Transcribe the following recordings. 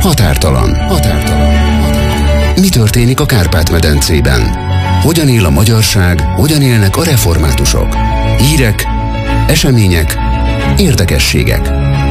Határtalan. Mi történik a Kárpát-medencében? Hogyan él a magyarság, hogyan élnek a reformátusok? Hírek, események, érdekességek.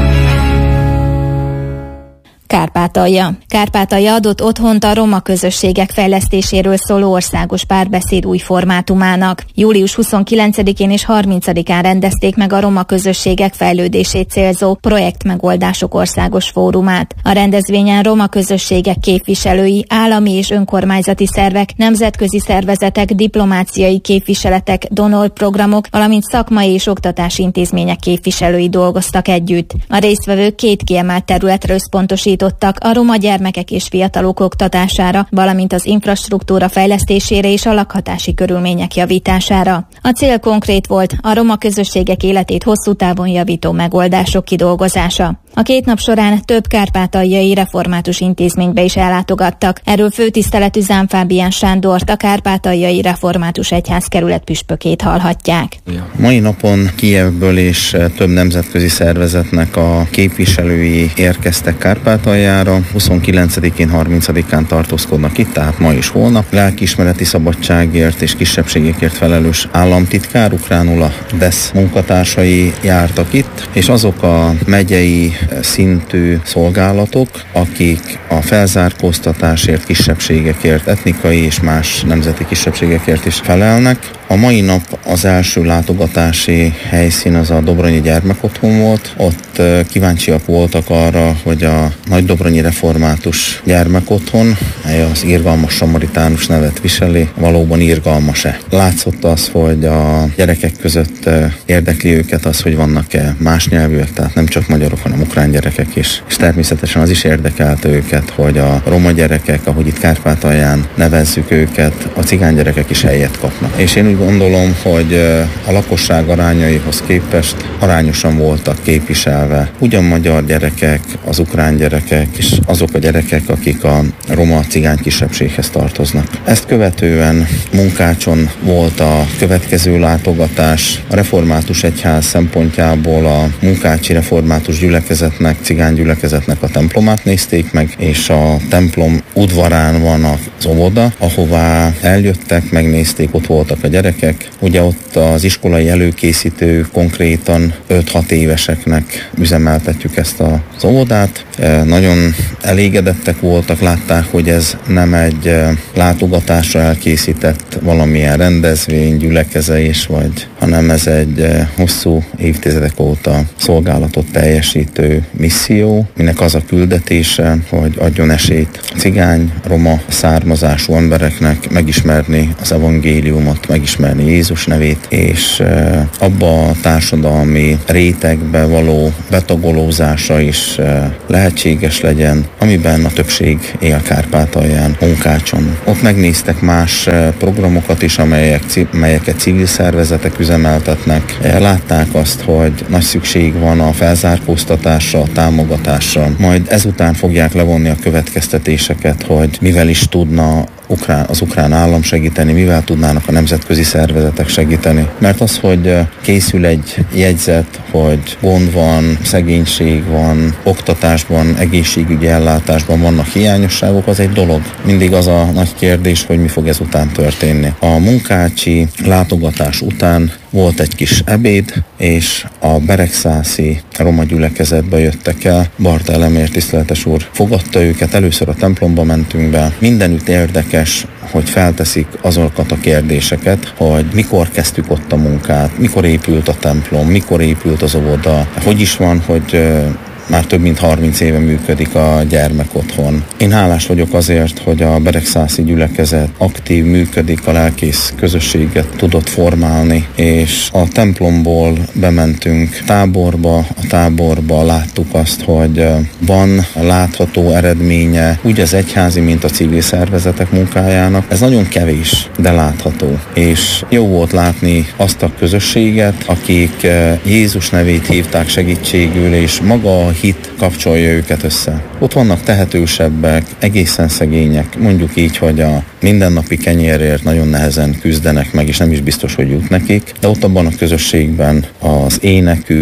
Kárpátalja adott otthont a roma közösségek fejlesztéséről szóló országos párbeszéd új formátumának. Július 29-én és 30-án rendezték meg a roma közösségek fejlődését célzó projektmegoldások országos fórumát. A rendezvényen roma közösségek képviselői, állami és önkormányzati szervek, nemzetközi szervezetek, diplomáciai képviseletek, donorprogramok, valamint szakmai és oktatási intézmények képviselői dolgoztak együtt. A résztvevők két kiemelt területre összpontosítottak: a roma gyermekek és fiatalok oktatására, valamint az infrastruktúra fejlesztésére és a lakhatási körülmények javítására. A cél konkrét volt: a roma közösségek életét hosszú távon javító megoldások kidolgozása. A két nap során több kárpátaljai református intézménybe is ellátogattak. Erről főtiszteletű Zám Fábián Sándort, a Kárpátaljai Református Egyházkerület püspökét hallhatják. Mai napon Kijevből és több nemzetközi szervezetnek a képviselői érkeztek Kárpátaljára. 29-én, 30-án tartózkodnak itt, tehát ma és holnap. Lelkiismereti szabadságért és kisebbségekért felelős államtitkár, ukránul a DESZ munkatársai jártak itt, és azok a megyei szintű szolgálatok, akik a felzárkóztatásért, kisebbségekért, etnikai és más nemzeti kisebbségekért is felelnek. A mai nap az első látogatási helyszín az a Dobronyi gyermekotthon volt. Ott kíváncsiak voltak arra, hogy a Nagydobronyi Református Gyermekotthon, mely az irgalmas samaritánus nevet viseli, valóban irgalmas-e. Látszott az, hogy a gyerekek között érdekli őket az, hogy vannak-e más nyelvűek, tehát nem csak magyarok, hanem ukrán gyerekek is. És természetesen az is érdekelte őket, hogy a roma gyerekek, ahogy itt Kárpátalján nevezzük őket, a cigány gyerekek is helyet kapnak. És én úgy gondolom, hogy a lakosság arányaihoz képest arányosan voltak képviselve ugyan magyar gyerekek, az ukrán gyerekek, és azok a gyerekek, akik a roma cigány kisebbséghez tartoznak. Ezt követően Munkácson volt a következő látogatás. A Református Egyház szempontjából a munkácsi református gyülekezetnek, cigány gyülekezetnek a templomát nézték meg, és a templom udvarán van az óvoda, ahová eljöttek, megnézték, ott voltak a gyerekek. Ugye ott az iskolai előkészítő konkrétan 5-6 éveseknek üzemeltetjük ezt az óvodát. Nagyon elégedettek voltak, látták, hogy ez nem egy látogatásra elkészített valamilyen rendezvény, gyülekezés, hanem ez egy hosszú évtizedek óta szolgálatot teljesítő misszió, minek az a küldetése, hogy adjon esélyt cigány, roma származású embereknek megismerni az evangéliumot, megismerni Jézus nevét, és abba a társadalmi rétegbe való betagolózása is lehetséges legyen, amiben a többség él Kárpátalján, Munkácson. Ott megnéztek más programokat is, amelyeket civil szervezetek üzemeltetnek. Látták azt, hogy nagy szükség van a felzárkóztatásra, a támogatásra. Majd ezután fogják levonni a következtetéseket, hogy mivel is tudna az ukrán állam segíteni, mivel tudnának a nemzetközi szervezetek segíteni. Mert az, hogy készül egy jegyzet, hogy gond van, szegénység van, oktatásban, egészségügyi ellátásban vannak hiányosságok, az egy dolog. Mindig az a nagy kérdés, hogy mi fog ezután történni. A munkácsi látogatás után volt egy kis ebéd, és a beregszászi roma gyülekezetbe jöttek el. Barta Elemér tiszteletes úr fogadta őket, először a templomba mentünk be. Mindenütt érdekes, hogy felteszik azokat a kérdéseket, hogy mikor kezdtük ott a munkát, mikor épült a templom, mikor épült az óvoda, hogy is van, hogy már több mint 30 éve működik a gyermekotthon. Én hálás vagyok azért, hogy a beregszászi gyülekezet aktív működik, a lelkész közösséget tudott formálni, és a templomból bementünk táborba, a táborba láttuk azt, hogy van látható eredménye úgy az egyházi, mint a civil szervezetek munkájának. Ez nagyon kevés, de látható. És jó volt látni azt a közösséget, akik Jézus nevét hívták segítségül, és maga hit kapcsolja őket össze. Ott vannak tehetősebbek, egészen szegények, mondjuk így, hogy a mindennapi kenyérért nagyon nehezen küzdenek meg, és nem is biztos, hogy jut nekik, de ott abban a közösségben az énekük,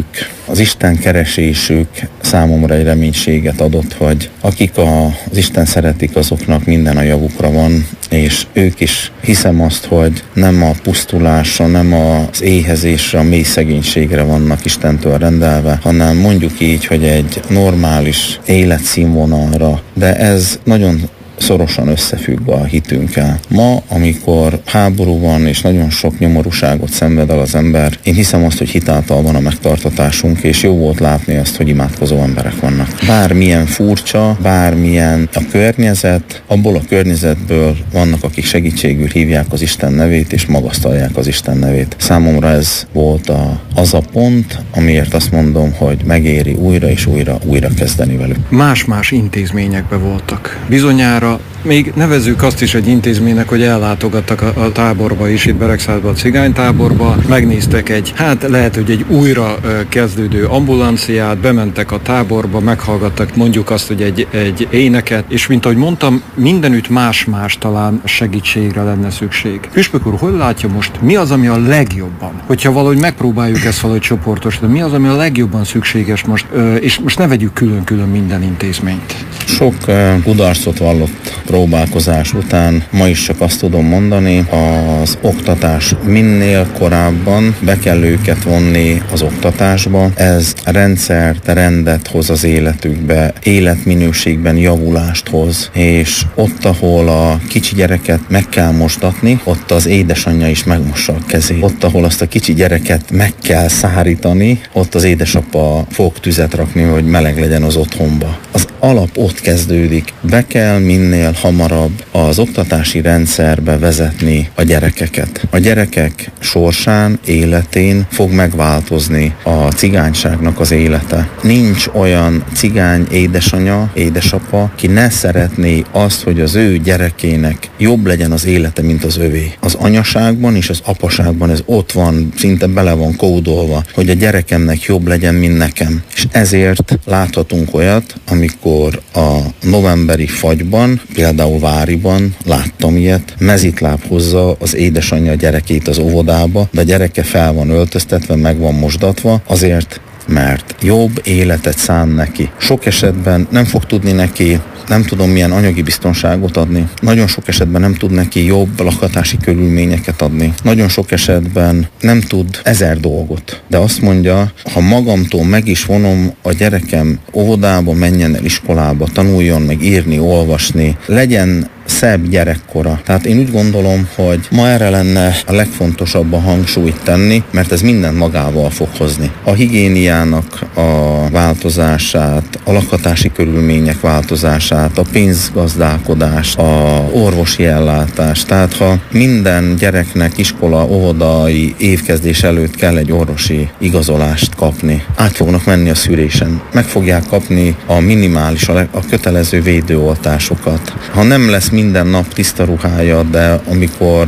Az Isten keresésük számomra egy reménységet adott, hogy akik az Isten szeretik, azoknak minden a javukra van, és ők is hiszem azt, hogy nem a pusztulásra, nem az éhezésre, a mély szegénységre vannak Istentől rendelve, hanem mondjuk így, hogy egy normális életszínvonalra, de ez nagyon szorosan összefügg a hitünkkel. Ma, amikor háború van, és nagyon sok nyomorúságot szenved el az ember, én hiszem azt, hogy hitáltal van a megtartatásunk, és jó volt látni azt, hogy imádkozó emberek vannak. Bármilyen furcsa, bármilyen a környezet, abból a környezetből vannak, akik segítségül hívják az Isten nevét, és magasztalják az Isten nevét. Számomra ez volt az a pont, amiért azt mondom, hogy megéri újra és újra kezdeni velük. Más-más intézményekben voltak. Bizonyára még nevezzük azt is egy intézménynek, hogy ellátogattak a táborba is, itt Beregszázba, a cigánytáborba, megnéztek lehet, hogy egy újra kezdődő ambulanciát, bementek a táborba, meghallgattak mondjuk azt, hogy egy éneket, és mint ahogy mondtam, mindenütt más-más talán segítségre lenne szükség. Püspök úr, hogy látja most, mi az, ami a legjobban? Hogyha valahogy megpróbáljuk ezt valahogy csoportosítani, mi az, ami a legjobban szükséges most, és most ne vegyük külön-külön minden intézményt. Sok kudarcot vallott próbálkozás után ma is csak azt tudom mondani, az oktatás minél korábban be kell őket vonni az oktatásba. Ez rendszert, rendet hoz az életükbe, életminőségben javulást hoz, és ott, ahol a kicsi gyereket meg kell mosdatni, ott az édesanyja is megmossa a kezét. Ott, ahol azt a kicsi gyereket meg kell szárítani, ott az édesapa fog tüzet rakni, hogy meleg legyen az otthonba. Az alap ott kezdődik. Be kell minél hamarabb az oktatási rendszerbe vezetni a gyerekeket. A gyerekek sorsán, életén fog megváltozni a cigányságnak az élete. Nincs olyan cigány édesanya, édesapa, ki ne szeretné azt, hogy az ő gyerekének jobb legyen az élete, mint az övé. Az anyaságban és az apaságban ez ott van, szinte bele van kódolva, hogy a gyerekemnek jobb legyen, mint nekem. És ezért láthatunk olyat, amikor a novemberi fagyban, például Váriban láttam ilyet, mezitláb hozza az édesanyja gyerekét az óvodába, de a gyereke fel van öltöztetve, meg van mosdatva, azért, mert jobb életet szán neki. Sok esetben nem fog tudni neki, nem tudom milyen anyagi biztonságot adni. Nagyon sok esetben nem tud neki jobb lakhatási körülményeket adni. Nagyon sok esetben nem tud 1000 dolgot. De azt mondja, ha magamtól meg is vonom a gyerekem óvodába, menjen el iskolába, tanuljon meg írni, olvasni, legyen szebb gyerekkora. Tehát én úgy gondolom, hogy ma erre lenne a legfontosabb a hangsúlyt tenni, mert ez mindent magával fog hozni. A higiéniának a változását, a lakhatási körülmények változását, a pénzgazdálkodást, a orvosi ellátást. Tehát ha minden gyereknek iskola, óvodai évkezdés előtt kell egy orvosi igazolást kapni, át fognak menni a szűrésen. Meg fogják kapni a minimális, a kötelező védőoltásokat. Ha nem lesz minden nap tiszta ruhája, de amikor